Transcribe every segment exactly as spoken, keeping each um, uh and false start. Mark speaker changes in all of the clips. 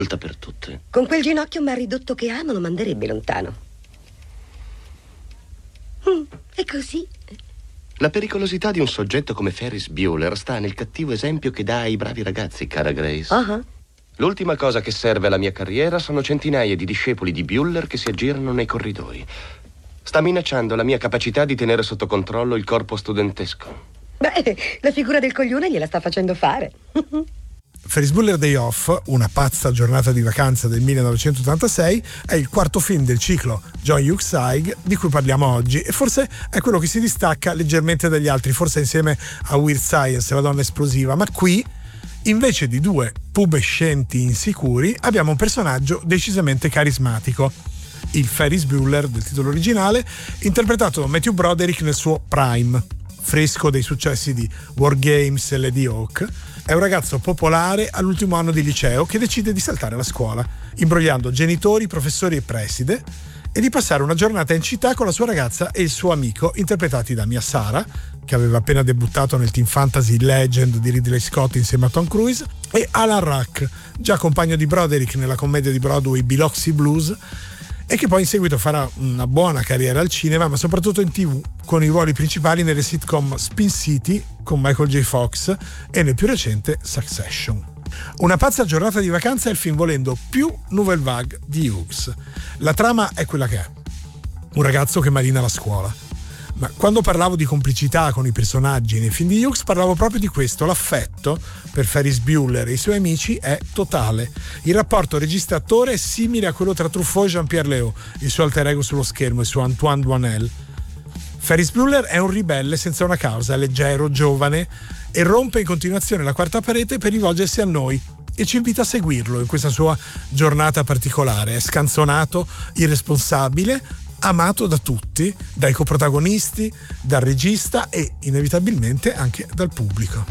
Speaker 1: per tutte.
Speaker 2: Con quel ginocchio mal ridotto che ha, non lo manderebbe lontano. Mm, è così.
Speaker 1: La pericolosità di un soggetto come Ferris Bueller sta nel cattivo esempio che dà ai bravi ragazzi, cara Grace.
Speaker 2: Uh-huh.
Speaker 1: L'ultima cosa che serve alla mia carriera sono centinaia di discepoli di Bueller che si aggirano nei corridoi. Sta minacciando la mia capacità di tenere sotto controllo il corpo studentesco.
Speaker 2: Beh, la figura del coglione gliela sta facendo fare.
Speaker 3: Ferris Bueller Day Off, una pazza giornata di vacanza del millenovecentottantasei, è il quarto film del ciclo John Hughes Aig di cui parliamo oggi e forse è quello che si distacca leggermente dagli altri, forse insieme a Weird Science e La donna esplosiva, ma qui invece di due pubescenti insicuri abbiamo un personaggio decisamente carismatico, il Ferris Bueller del titolo originale, interpretato da Matthew Broderick nel suo prime, fresco dei successi di War Games e Lady Hawk. È un ragazzo popolare all'ultimo anno di liceo che decide di saltare la scuola, imbrogliando genitori, professori e preside, e di passare una giornata in città con la sua ragazza e il suo amico, interpretati da Mia Sara, che aveva appena debuttato nel teen fantasy Legend di Ridley Scott insieme a Tom Cruise, e Alan Ruck, già compagno di Broderick nella commedia di Broadway Biloxi Blues, e che poi in seguito farà una buona carriera al cinema, ma soprattutto in tivù, con i ruoli principali nelle sitcom Spin City con Michael J. Fox e nel più recente Succession. Una pazza giornata di vacanza è il film volendo più Nouvelle Vague di Hughes. La trama è quella che è: un ragazzo che marina la scuola. Ma quando parlavo di complicità con i personaggi nei film di Hughes parlavo proprio di questo. L'affetto per Ferris Bueller e i suoi amici è totale. Il rapporto regista-attore è simile a quello tra Truffaut e Jean-Pierre Léaud, il suo alter ego sullo schermo, il suo Antoine Doinel. Ferris Bueller è un ribelle senza una causa, leggero, giovane, e rompe in continuazione la quarta parete per rivolgersi a noi e ci invita a seguirlo in questa sua giornata particolare. È scanzonato, irresponsabile, amato da tutti, dai coprotagonisti, dal regista e inevitabilmente anche dal pubblico.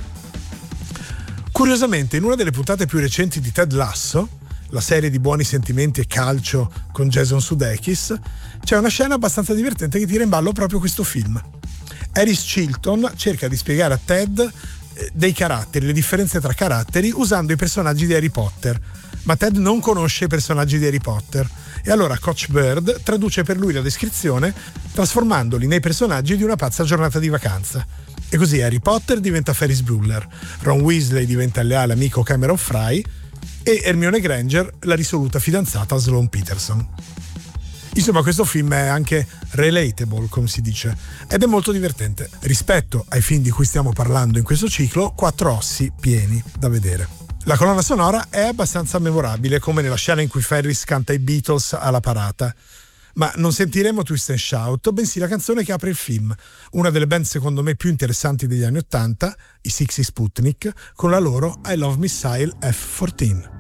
Speaker 3: Curiosamente, in una delle puntate più recenti di Ted Lasso, la serie di buoni sentimenti e calcio con Jason Sudeikis, c'è una scena abbastanza divertente che tira in ballo proprio questo film. Paris Chilton cerca di spiegare a Ted dei caratteri, le differenze tra caratteri, usando i personaggi di Harry Potter, ma Ted non conosce i personaggi di Harry Potter. E allora Coach Bird traduce per lui la descrizione, trasformandoli nei personaggi di una pazza giornata di vacanza. E così Harry Potter diventa Ferris Bueller, Ron Weasley diventa il leale amico Cameron Fry e Hermione Granger la risoluta fidanzata Sloane Peterson. Insomma, questo film è anche relatable, come si dice, ed è molto divertente. Rispetto ai film di cui stiamo parlando in questo ciclo, quattro ossi pieni da vedere. La colonna sonora è abbastanza memorabile, come nella scena in cui Ferris canta i Beatles alla parata, ma non sentiremo Twist and Shout, bensì la canzone che apre il film, una delle band secondo me più interessanti degli anni Ottanta, i Sixty Sputnik, con la loro I Love Missile F quattordici.